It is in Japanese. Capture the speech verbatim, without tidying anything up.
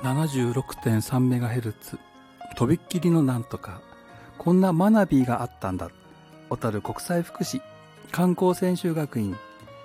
ななじゅうろくてんさんメガヘルツ、とびっきりのなんとか、こんな学びがあったんだ。小樽国際福祉観光専修学院